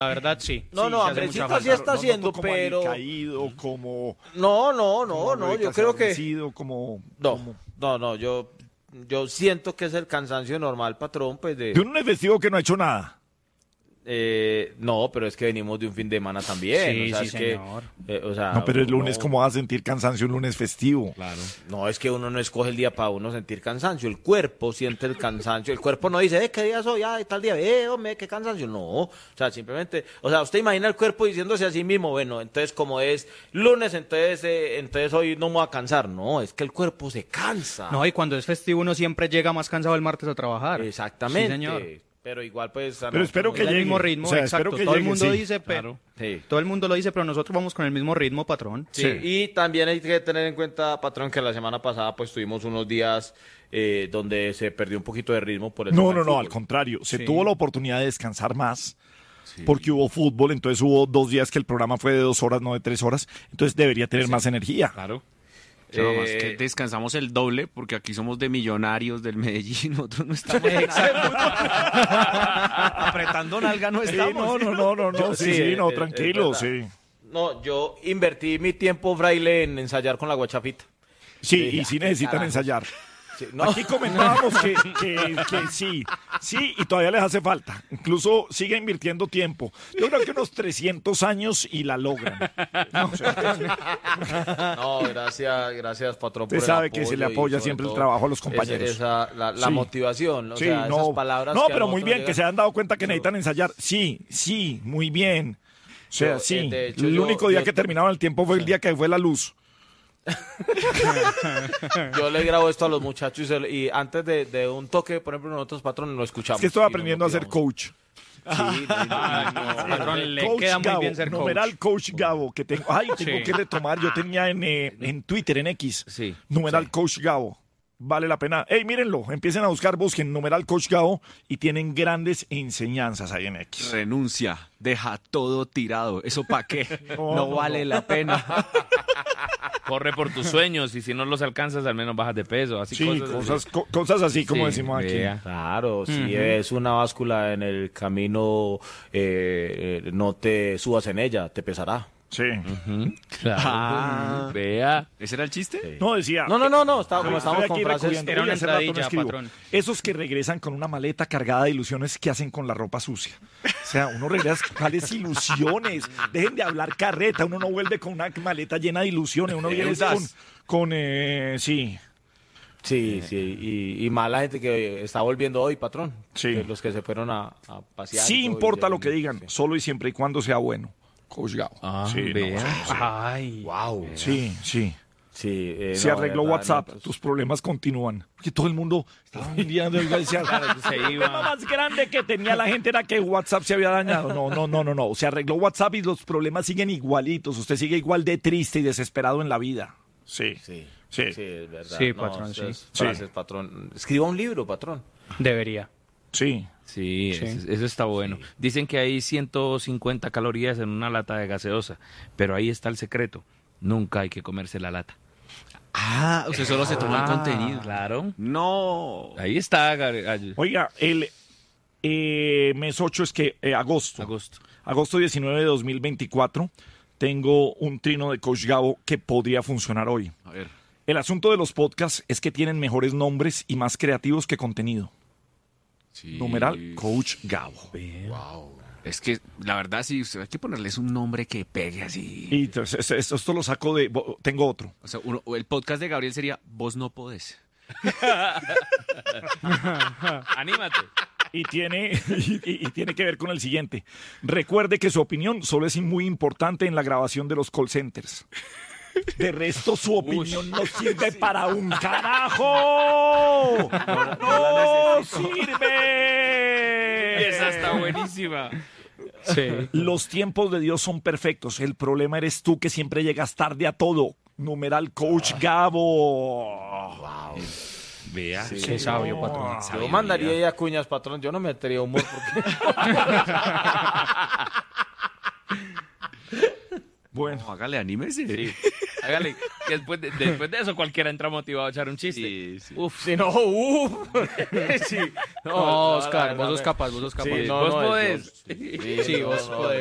La verdad, sí. No, sí, no, hace mucha hambrecita falta. sí está haciendo, como pero... caído, como... No, yo creo que... No, yo siento que es el cansancio normal, patrón, pues De un lunes festivo que no ha hecho nada. No, pero es que venimos de un fin de semana también. Sí, o sea, sí, es señor. que, No, pero el lunes, ¿cómo vas a sentir cansancio un lunes festivo? Claro. No, es que uno no escoge el día para uno sentir cansancio. El cuerpo siente el cansancio. El cuerpo no dice, ¿qué día soy? Ay, tal día, hombre, qué cansancio. No, o sea, simplemente, usted imagina el cuerpo diciéndose a sí mismo, bueno, entonces como es lunes, entonces hoy no me voy a cansar. No, es que el cuerpo se cansa. No, y cuando es festivo uno siempre llega más cansado el martes a trabajar. Exactamente. Sí, señor. Pero igual, pues... Pero espero que Es el llegue. mismo ritmo, O sea, exacto. espero que Todo el llegue, mundo sí. dice, pero... Sí. Todo el mundo lo dice, pero nosotros vamos con el mismo ritmo, patrón. Sí, y también hay que tener en cuenta, patrón, que la semana pasada pues tuvimos unos días donde se perdió un poquito de ritmo por el tema del No, fútbol. al contrario. Se Sí. tuvo la oportunidad de descansar más porque hubo fútbol, entonces hubo 2 días que el programa fue de 2 horas, no de 3 horas. Entonces debería tener más energía. Claro. No, más que descansamos el doble porque aquí somos de Millonarios del Medellín, nosotros no estamos en nada. Apretando nalga no Sí, estamos. no, sí, no, tranquilo, es sí. verdad. No, yo invertí mi tiempo, fraile, en ensayar con la guachafita. Sí, Sí, y sí necesitan carajo. ensayar. Sí, no. Aquí comentábamos que sí, y todavía les hace falta. Incluso sigue invirtiendo tiempo. Yo creo que unos 300 años y la logran. No, o sea, No, gracias, patrón, usted por el sabe que apoyo se le y apoya sobre siempre el todo trabajo a los compañeros. La Sí. motivación, o sí, sea, esas palabras no, que a pero muy nosotros bien, nos que se llegan. han dado cuenta que necesitan ensayar. Sí, muy bien. O sea, Yo, sí. de hecho, El yo- único día yo- que terminaba el tiempo fue el día que fue la luz. Yo le grabo esto a los muchachos y antes de un toque, por ejemplo, nosotros, patrón, lo escuchamos. Es que estoy y aprendiendo a nos ser motivamos. coach. Sí, Patrón, le Coach queda muy Gabo, bien ser coach. numeral Coach Gabo, que tengo Sí. que retomar. Yo tenía en Twitter, en X, Sí, numeral sí. Coach Gabo. Vale la pena. Hey, mírenlo, empiecen a buscar, busquen numeral Coach Gabo y tienen grandes enseñanzas ahí en X. Renuncia, deja todo tirado. ¿Eso para qué? No, No no, vale la pena. Corre por tus sueños y si no los alcanzas, al menos bajas de peso. Así Sí, cosas. cosas así como Sí, decimos aquí. vea. Claro, si es una báscula en el camino, no te subas en ella, te pesará. Sí. Claro. Ah. Vea. ¿Ese era el chiste? No, decía. No, como Estoy estamos con aquí frases. recurriendo. Era una Uy, hace rato no entradilla, escribo. patrón. Esos que regresan con una maleta cargada de ilusiones, ¿qué hacen con la ropa sucia? O sea, uno regresa, ¿cuáles ilusiones? Dejen de hablar carreta, uno no vuelve con una maleta llena de ilusiones, uno viene sí. Sí, y mala gente que está volviendo hoy, patrón. Sí. Que los que se fueron a pasear. Sí y todo, importa y lo que digan, sí. solo y siempre y cuando sea bueno. Coach Gabo. Sí, no, vea. Ay. Wow. sí. Sí, Se no, arregló verdad, WhatsApp, no, pues- tus problemas continúan. Porque todo el mundo estaba un día decía, se el iba. problema más grande que tenía la gente era que WhatsApp se había dañado. No. Se arregló WhatsApp y los problemas siguen igualitos. Usted sigue igual de triste y desesperado en la vida. Sí. Sí, Sí. es verdad. Sí, No, patrón, esas sí. frases, patrón. Escriba un libro, patrón. Debería. Sí. Sí, eso está bueno. Dicen que hay 150 calorías en una lata de gaseosa, pero ahí está el secreto. Nunca hay que comerse la lata. Ah, usted solo se toma el contenido. Claro. No. Ahí está, Gallo. Oiga, el mes 8 es que agosto. Agosto 19 de 2024. Tengo un trino de Coach Gabo que podría funcionar hoy. A ver. El asunto de los podcasts es que tienen mejores nombres y más creativos que contenido. Sí. Numeral Coach Gabo. Wow. Es que, la verdad, sí, hay que ponerles un nombre que pegue así. Y entonces, esto lo saco de... Tengo otro. O sea, el podcast de Gabriel sería Vos no podés. Anímate. Y tiene, y tiene que ver con el siguiente. Recuerde que su opinión solo es muy importante en la grabación de los call centers. De resto, su opinión no sirve para un carajo. ¡No sirve! Esa está buenísima. Sí. Los tiempos de Dios son perfectos. El problema eres tú que siempre llegas tarde a todo. Numeral Coach Gabo. Vea. Qué sabio, patrón. Yo mandaría ya cuñas, patrón. Yo no metería humor porque... Bueno, Hágale, anímese. Hágale, que después de eso cualquiera entra motivado a echar un chiste. Sí, sí. Uf, Sí, no, sí. No, Oscar, vos sos capaz, vos sos capaz. Sí, no, vos no, podés. sí, Sí, no, vos no, podés.